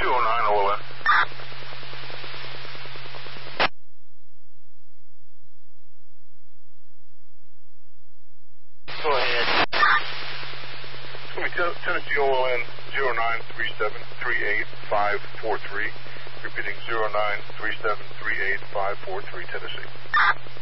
209 OLN. Go ahead. Tennessee OLN 0937385543. Repeating 0937385543, Tennessee.